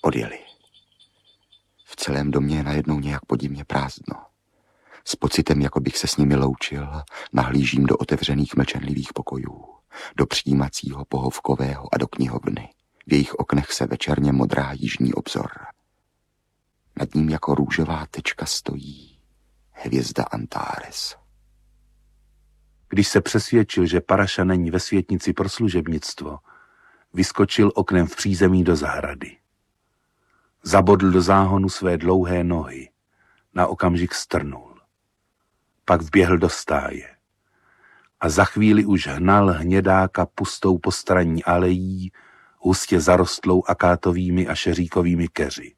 Odjeli. V celém domě je najednou nějak podivně prázdno. S pocitem, jako bych se s nimi loučil, nahlížím do otevřených mlčenlivých pokojů, do přijímacího, pohovkového a do knihovny. V jejich oknech se večerně modrá jižní obzor. Nad ním jako růžová tečka stojí hvězda Antares. Když se přesvědčil, že Paraša není ve světnici pro služebnictvo, vyskočil oknem v přízemí do zahrady. Zabodl do záhonu své dlouhé nohy. Na okamžik strnul. Pak vběhl do stáje. A za chvíli už hnal hnědáka pustou postranní alejí, hustě zarostlou akátovými a šeříkovými keři.